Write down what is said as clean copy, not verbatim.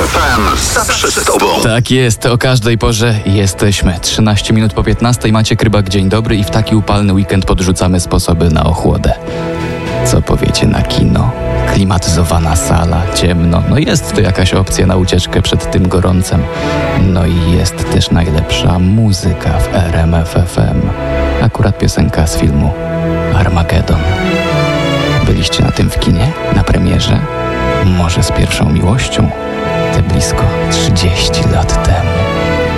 RMFFM zawsze z tobą. Tak jest, o każdej porze jesteśmy. 13 minut po 15, Maciek Rybak, dzień dobry i w taki upalny weekend podrzucamy sposoby na ochłodę. Co powiecie na kino? Klimatyzowana sala, ciemno. No jest to jakaś opcja na ucieczkę przed tym gorącem. No i jest też najlepsza muzyka w RMFFM. Akurat piosenka z filmu Armagedon. Byliście na tym w kinie? Na premierze? Może z pierwszą miłością? Te blisko 30 lat temu.